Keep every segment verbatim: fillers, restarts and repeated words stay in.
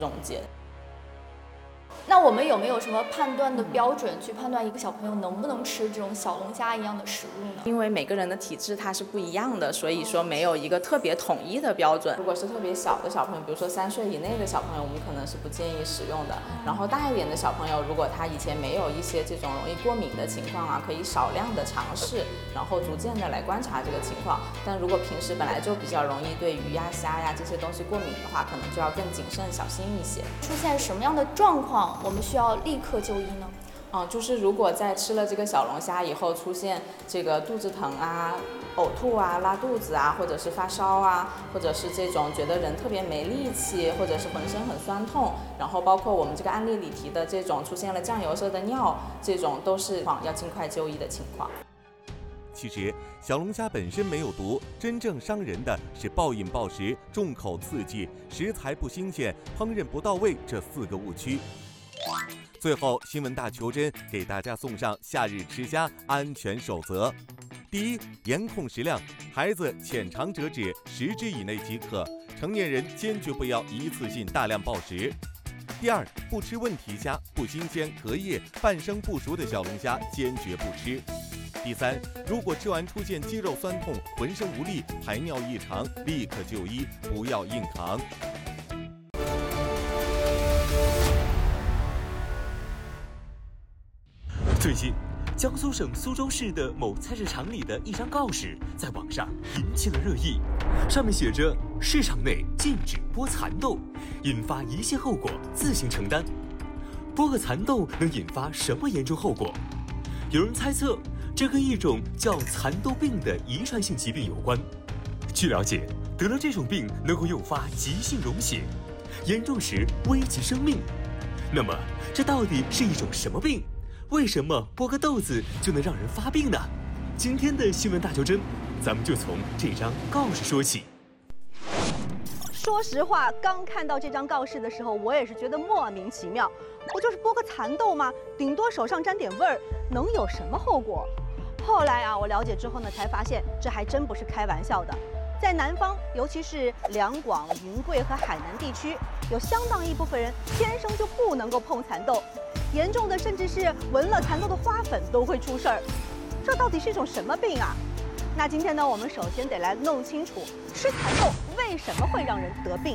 溶解。 那我们有没有什么判断的标准，去判断一个小朋友能不能吃这种小龙虾一样的食物呢？ 因为每个人的体质它是不一样的，所以说没有一个特别统一的标准。如果是特别小的小朋友，比如说三岁以内的小朋友，我们可能是不建议使用的。然后大一点的小朋友，如果他以前没有一些这种容易过敏的情况啊，可以少量的尝试，然后逐渐的来观察这个情况。但如果平时本来就比较容易对鱼呀、虾呀这些东西过敏的话，可能就要更谨慎小心一些。 出现什么样的状况，我们需要立刻就医呢？ 嗯，就是如果在吃了这个小龙虾以后出现这个肚子疼啊、呕吐啊、拉肚子啊，或者是发烧啊，或者是这种觉得人特别没力气，或者是浑身很酸痛，然后包括我们这个案例里提的这种出现了酱油色的尿，这种都是要尽快就医的情况。 其实小龙虾本身没有毒，真正伤人的是暴饮暴食、重口刺激、食材不新鲜、烹饪不到位这四个误区。最后，新闻大求真给大家送上夏日吃虾安全守则：第一，严控食量，孩子浅尝辄止，十只以内即可；成年人坚决不要一次性大量暴食。第二，不吃问题虾，不新鲜、隔夜、半生不熟的小龙虾坚决不吃。第三，如果吃完出现肌肉酸痛、浑身无力、排尿异常，立刻就医，不要硬扛。 最近，江苏省苏州市的某菜市场里的一张告示在网上引起了热议，上面写着“市场内禁止剥蚕豆，引发一切后果自行承担”。剥个蚕豆能引发什么严重后果？有人猜测，这跟一种叫蚕豆病的遗传性疾病有关。据了解，得了这种病能够诱发急性溶血，严重时危及生命。那么，这到底是一种什么病？为什么剥个豆子就能让人发病呢？今天的新闻大求真，咱们就从这张告示说起。 说实话，刚看到这张告示的时候，我也是觉得莫名其妙。不就是剥个蚕豆吗？顶多手上沾点味儿，能有什么后果？后来啊，我了解之后呢，才发现这还真不是开玩笑的。在南方，尤其是两广、云贵和海南地区，有相当一部分人天生就不能够碰蚕豆，严重的甚至是闻了蚕豆的花粉都会出事儿。这到底是一种什么病啊？那今天呢，我们首先得来弄清楚吃蚕豆为什么会让人得病。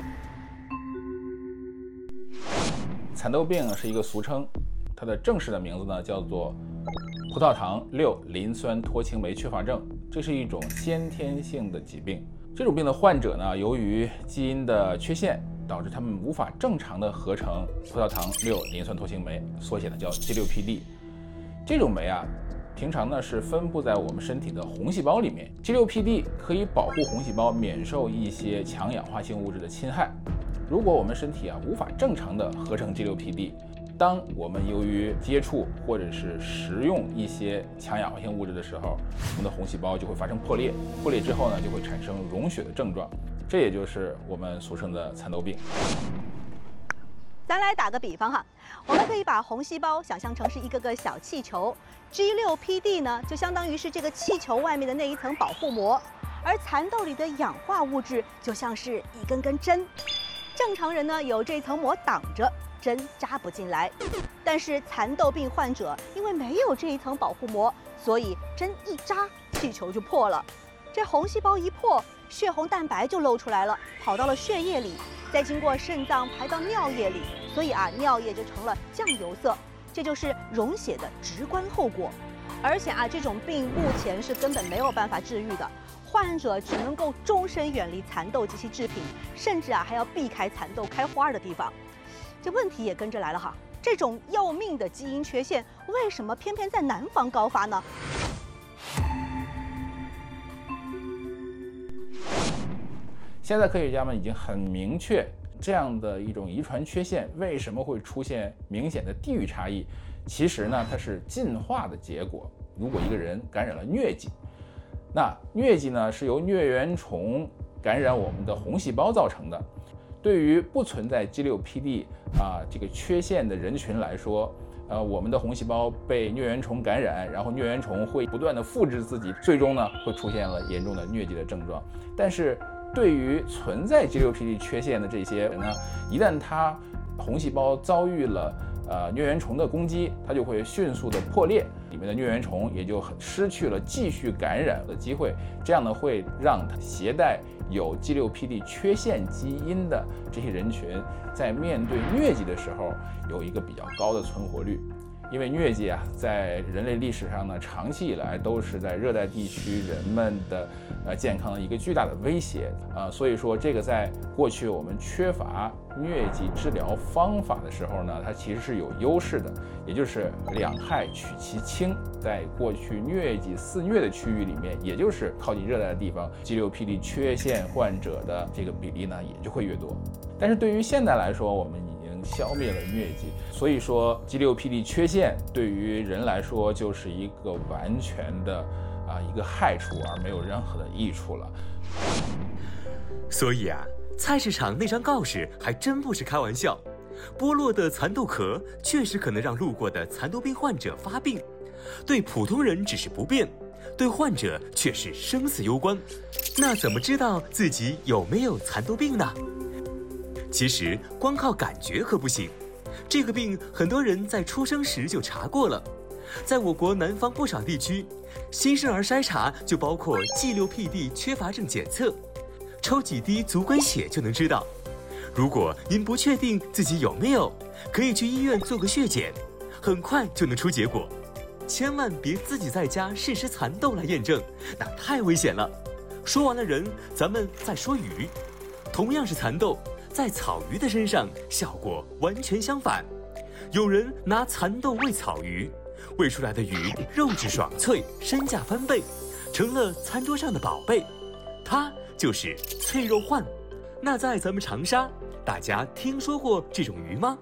蚕豆病是一个俗称，它的正式的名字呢叫做葡萄糖六磷酸脱氢酶缺乏症，这是一种先天性的疾病。这种病的患者呢，由于基因的缺陷，导致他们无法正常的合成葡萄糖六磷酸脱氢酶，缩写呢叫 G 六 P D。这种酶啊，平常呢是分布在我们身体的红细胞里面。G 六 P D 可以保护红细胞免受一些强氧化性物质的侵害。如果我们身体啊无法正常的合成 G 六 P D， 当我们由于接触或者是食用一些强氧化性物质的时候，我们的红细胞就会发生破裂，破裂之后呢就会产生溶血的症状，这也就是我们俗称的蚕豆病。 咱来打个比方哈，我们可以把红细胞想象成是一个个小气球 ，G 六 P D 呢就相当于是这个气球外面的那一层保护膜，而蚕豆里的氧化物质就像是一根根针。正常人呢有这层膜挡着，针扎不进来，但是蚕豆病患者因为没有这一层保护膜，所以针一扎，气球就破了。这红细胞一破，血红蛋白就露出来了，跑到了血液里，再经过肾脏排到尿液里，所以啊，尿液就成了酱油色，这就是溶血的直观后果。而且啊，这种病目前是根本没有办法治愈的。患者只能够终身远离蚕豆及其制品，甚至啊还要避开蚕豆开花的地方。这问题也跟着来了哈，这种要命的基因缺陷，为什么偏偏在南方高发呢？ 现在科学家们已经很明确，这样的一种遗传缺陷为什么会出现明显的地域差异？其实呢，它是进化的结果。如果一个人感染了疟疾，那疟疾呢是由疟原虫感染我们的红细胞造成的。对于不存在 G 六 P D 啊这个缺陷的人群来说，呃，我们的红细胞被疟原虫感染，然后疟原虫会不断的复制自己，最终呢会出现了严重的疟疾的症状。但是对于存在 G 六 P D 缺陷的这些人呢，一旦他红细胞遭遇了呃疟原虫的攻击，它就会迅速的破裂，里面的疟原虫也就失去了继续感染的机会，这样呢会让它携带有 G 六 P D 缺陷基因的这些人群，在面对疟疾的时候有一个比较高的存活率。因为疟疾啊，在人类历史上呢，长期以来都是在热带地区人们的呃健康的一个巨大的威胁啊、呃，所以说这个在过去我们缺乏疟疾治疗方法的时候呢，它其实是有优势的，也就是两害取其轻。在过去疟疾肆虐的区域里面，也就是靠近热带的地方 ，G 六 P D 缺陷患者的这个比例呢也就会越多。但是对于现在来说，我们消灭了疟疾，所以说 G 六 P D 缺陷对于人来说就是一个完全的啊一个害处，而没有任何的益处了。 所以啊，菜市场那张告示还真不是开玩笑。剥落的蚕豆壳确实可能让路过的蚕豆病患者发病，对普通人只是不便，对患者却是生死攸关。那怎么知道自己有没有蚕豆病呢？其实光靠感觉可不行，这个病很多人在出生时就查过了。在我国南方不少地区，新生儿筛查就包括 G 六 P D 缺乏症检测，抽几滴足管血就能知道。如果您不确定自己有没有，可以去医院做个血检，很快就能出结果。千万别自己在家试吃蚕豆来验证，那太危险了。说完了人，咱们再说鱼。同样是蚕豆，在草鱼的身上效果完全相反。有人拿蚕豆喂草鱼，喂出来的鱼肉质爽脆，身价翻倍，成了餐桌上的宝贝。它就是脆肉鹳。那在咱们长沙，大家听说过这种鱼吗？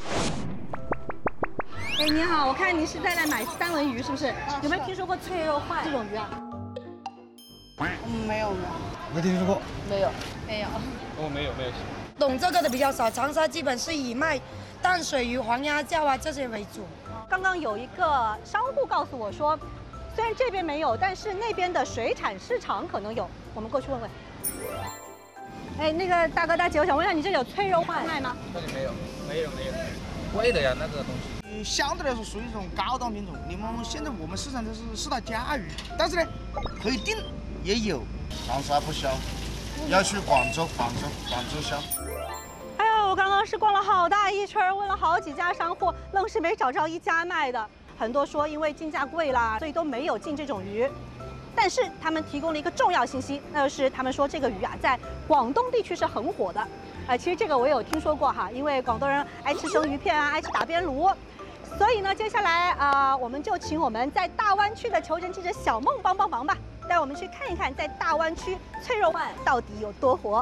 哎，你好，我看你是在来买三文鱼，是不是？有没有听说过脆肉鹳这种鱼啊？ 嗯，没有没有。 没听说过。 没有，没有。 哦，没有没有。 懂这个的比较少，长沙基本是以卖淡水鱼、黄鸭叫啊这些为主。 刚刚有一个商户告诉我说，虽然这边没有，但是那边的水产市场可能有，我们过去问问。哎，那个大哥大姐，我想问一下，你这有脆肉鹳卖吗？ 这里没有，没有没有，贵的呀那个东西。 嗯，相对来说属于一种高档品种。你们现在我们市场都是四大家鱼，但是呢，可以订也有。 长沙不销，要去广州，广州广州销。 哎呀，我刚刚是逛了好大一圈，问了好几家商户，愣是没找着一家卖的。很多说因为进价贵啦，所以都没有进这种鱼。但是他们提供了一个重要信息，那就是他们说这个鱼啊，在广东地区是很火的。呃，其实这个我也有听说过哈，因为广东人爱吃生鱼片啊，爱吃打边炉。所以呢，接下来啊、呃，我们就请我们在大湾区的求人记者小梦帮帮忙吧，带我们去看一看，在大湾区脆肉鹳到底有多火。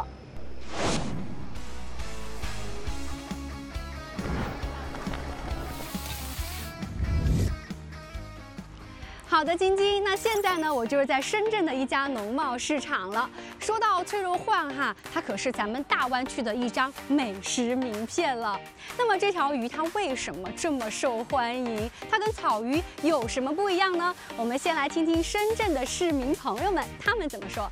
好的，晶晶，那现在呢，我就是在深圳的一家农贸市场了。说到脆肉鹳哈，它可是咱们大湾区的一张美食名片了。那么这条鱼它为什么这么受欢迎？它跟草鱼有什么不一样呢？我们先来听听深圳的市民朋友们他们怎么说。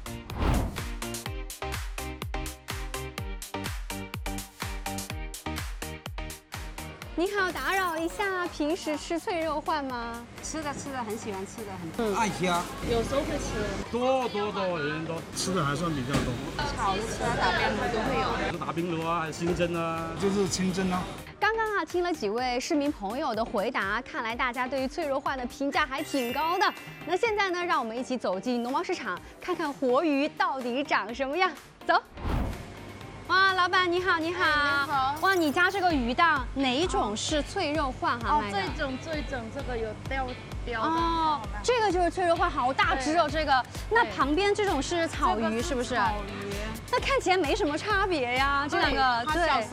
你好，打扰一下，平时吃脆肉鹳吗？ 吃的吃的，很喜欢吃的，很爱吃啊， 有时候会吃， 多多多人多，吃的还算比较多。 炒的吃啊，打边炉都会有。 打边炉啊，清蒸啊，就是清蒸啊。 刚刚啊，听了几位市民朋友的回答，看来大家对于脆肉鹳的评价还挺高的。那现在呢，让我们一起走进农贸市场，看看活鱼到底长什么样。走。哇，老板你好，你好， 你好。 哇，你家这个鱼档哪一种是脆肉鹳哈？ 哦，这种这种这个有标标的。 哦，这个就是脆肉鹳，好大只哦，这个。那旁边这种是草鱼，是不是？ 草鱼。 那看起来没什么差别呀，这两个对。